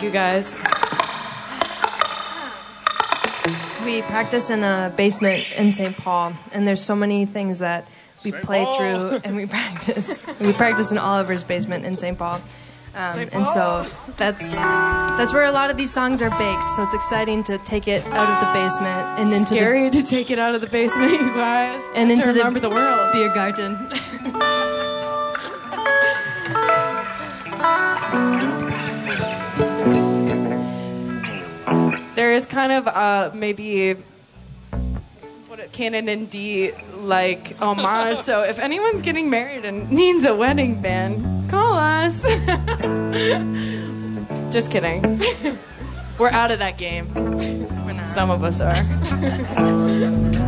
you guys? We practice in a basement in St. Paul, and there's so many things that we play through, and we practice. We practice in Oliver's basement in St. Paul. And so that's where a lot of these songs are baked. So it's exciting to take it out of the basement and into Scary to take it out of the basement, you guys. And into the world. beer garden. There is kind of maybe Canon and D like homage. So if anyone's getting married and needs a wedding band, call us. Just kidding. We're out of that game. Some of us are.